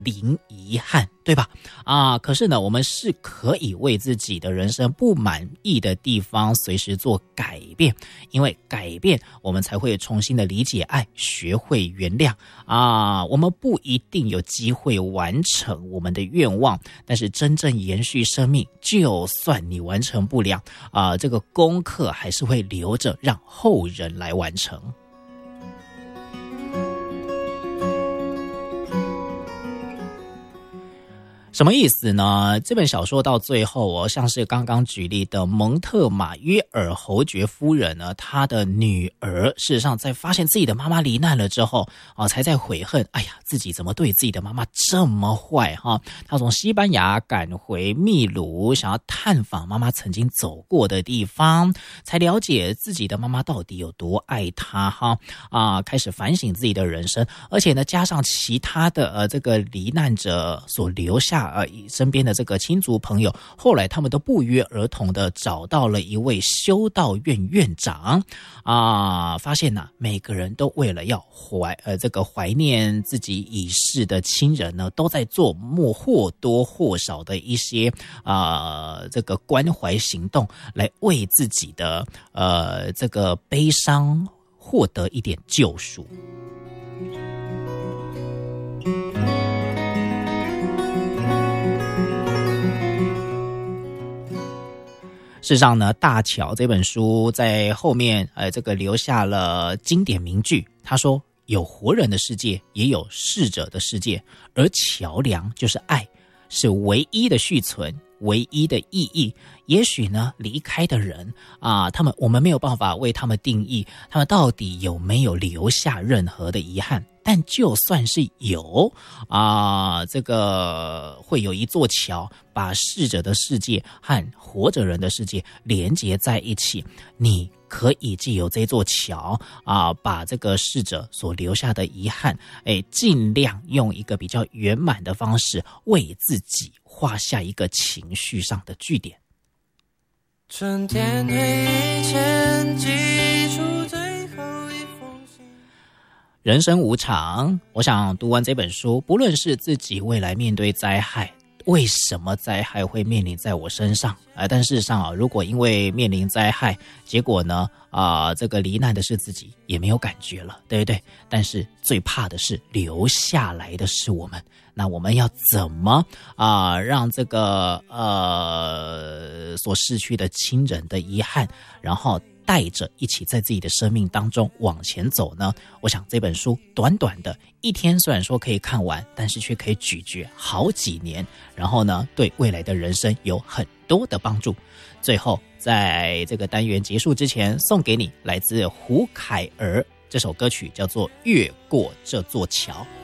零遗憾，对吧？可是呢，我们是可以为自己的人生不满意的地方随时做改变，因为改变我们才会重新的理解爱，学会原谅我们不一定有机会完成我们的愿望，但是真正延续生命，就算你完成不了这个功课还是会留着让后人来完成。什么意思呢？这本小说到最后像是刚刚举例的蒙特马约尔侯爵夫人呢，她的女儿事实上在发现自己的妈妈罹难了之后才在悔恨，哎呀，自己怎么对自己的妈妈这么坏她从西班牙赶回秘鲁，想要探访妈妈曾经走过的地方，才了解自己的妈妈到底有多爱她开始反省自己的人生，而且呢，加上其他的这个罹难者所留下身边的这个亲族朋友，后来他们都不约而同的找到了一位修道院院长发现每个人都为了要怀念自己已逝的亲人呢，都在做或多或少的一些这个关怀行动，来为自己的这个悲伤获得一点救赎。事实上呢，大乔这本书在后面这个留下了经典名句，他说有活人的世界，也有逝者的世界，而桥梁就是爱，是唯一的续存，唯一的意义。也许呢，离开的人我们没有办法为他们定义他们到底有没有留下任何的遗憾，但就算是有这个会有一座桥把逝者的世界和活着人的世界连接在一起，你可以藉由这座桥把这个逝者所留下的遗憾尽量用一个比较圆满的方式为自己画下一个情绪上的句点。 春天黑以前寄出最后一封信。 人生无常，我想读完这本书，不论是自己未来面对灾害，为什么灾害会面临在我身上但事实上如果因为面临灾害，结果呢这个罹难的是自己，也没有感觉了，对不对？但是最怕的是留下来的是我们，那我们要怎么让这个所逝去的亲人的遗憾，然后带着一起在自己的生命当中往前走呢？我想这本书短短的一天虽然说可以看完，但是却可以咀嚼好几年，然后呢对未来的人生有很多的帮助。最后在这个单元结束之前，送给你来自胡凯儿这首歌曲，叫做《越过这座桥》。